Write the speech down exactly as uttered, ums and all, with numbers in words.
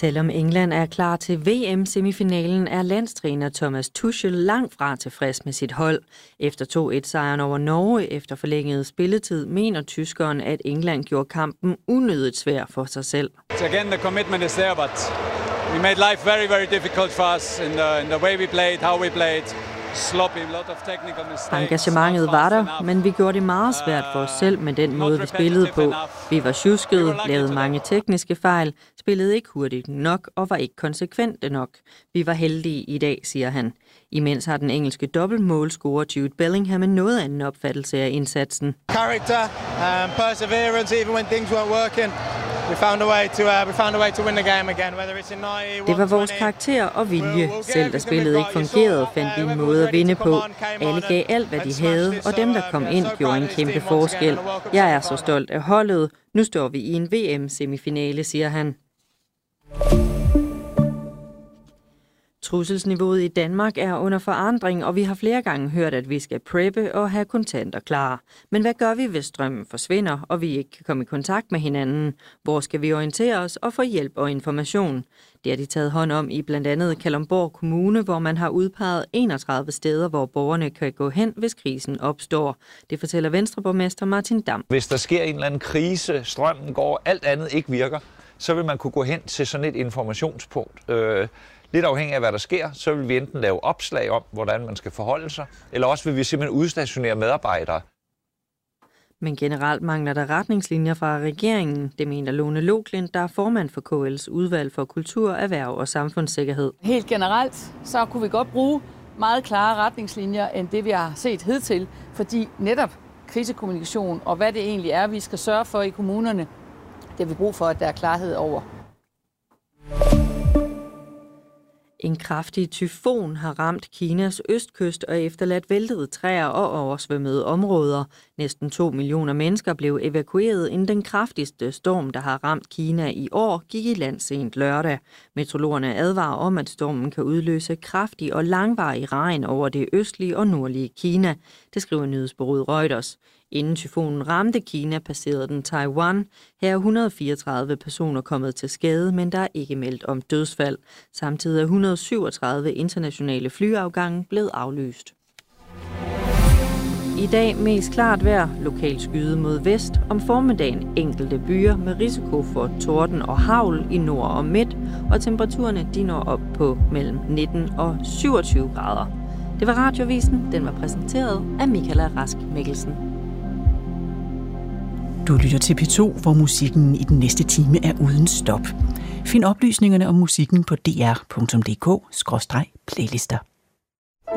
Selvom England er klar til V M-semifinalen, er landstræner Thomas Tuchel langt fra tilfreds med sit hold. Efter to et sejren over Norge efter forlænget spilletid, mener tyskeren, at England gjorde kampen unødigt svær for sig selv. Again, the commitment is there, but we made life very, very difficult for us in the, in the way we played, how we played. Sloppy, lot of technical mistakes. Engagementet var der, men vi gjorde det meget svært for os selv med den måde, vi spillede på. Vi var tjuskede, lavede mange tekniske fejl, spillede ikke hurtigt nok og var ikke konsekvente nok. Vi var heldige i dag, siger han. Imens har den engelske dobbeltmålscorer Jude Bellingham en noget anden opfattelse af indsatsen. Character, um, perseverance, even when things weren't working. We found a way to uh, we found a way to win the game again, whether it's in ninety. Det var vores karakter og vilje. Selv da spillet ikke fungerede, fandt vi en måde at vinde på. Alle gav alt, hvad de havde, og dem, der kom ind, gjorde en kæmpe forskel. Jeg er så stolt af holdet. Nu står vi i en V M-semifinale, siger han. Trusselsniveauet i Danmark er under forandring, og vi har flere gange hørt, at vi skal preppe og have kontanter klar. Men hvad gør vi, hvis strømmen forsvinder, og vi ikke kan komme i kontakt med hinanden? Hvor skal vi orientere os og få hjælp og information? Det har de taget hånd om i blandt andet Kalundborg Kommune, hvor man har udpeget enogtredive steder, hvor borgerne kan gå hen, hvis krisen opstår. Det fortæller Venstreborgmester Martin Dam. Hvis der sker en eller anden krise, strømmen går, alt andet ikke virker, så vil man kunne gå hen til sådan et informationspunkt. Øh, Lidt afhængig af, hvad der sker, så vil vi enten lave opslag om, hvordan man skal forholde sig, eller også vil vi simpelthen udstationere medarbejdere. Men generelt mangler der retningslinjer fra regeringen. Det mener Lone Loklint, der er formand for K L's udvalg for kultur, erhverv og samfundssikkerhed. Helt generelt, så kunne vi godt bruge meget klare retningslinjer, end det vi har set hidtil, fordi netop krisekommunikation og hvad det egentlig er, vi skal sørge for i kommunerne, det har vi brug for, at der er klarhed over. En kraftig tyfon har ramt Kinas østkyst og efterladt væltede træer og oversvømmede områder. Næsten to millioner mennesker blev evakueret, inden den kraftigste storm, der har ramt Kina i år, gik i land sent lørdag. Meteorologerne advarer om, at stormen kan udløse kraftig og langvarig regn over det østlige og nordlige Kina. Det skriver nyhedsbureauet Reuters. Inden tyfonen ramte Kina, passerede den Taiwan. Her er et hundrede og fireogtredive personer kommet til skade, men der er ikke meldt om dødsfald. Samtidig er et hundrede og syvogtredive internationale flyafgange blevet aflyst. I dag mest klart vejr, lokalt skyde mod vest. Om formiddagen enkelte byer med risiko for torden og hagl i nord og midt, og temperaturerne de når op på mellem nitten og syvogtyve grader. Det var Radiovisen. Den var præsenteret af Michaela Rask Mikkelsen. Du lytter til P to, hvor musikken i den næste time er uden stop. Find oplysningerne om musikken på d r punktum d k skråstreg playlister.